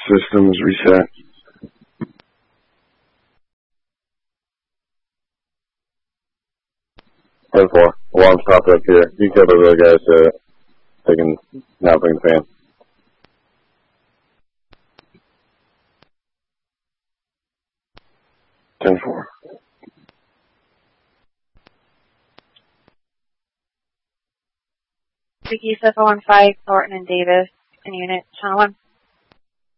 Systems reset. 10-4. Alarm's popped up here. You can tell the other guys now bring the fan. Ten four. Vicky 715, Thornton and Davis in unit, channel 1.